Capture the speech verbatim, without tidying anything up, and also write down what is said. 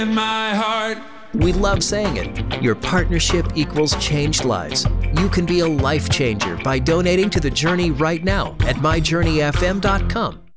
in my heart. We love saying it. Your partnership equals changed lives. You can be a life changer by donating to The Journey right now at my journey f m dot com.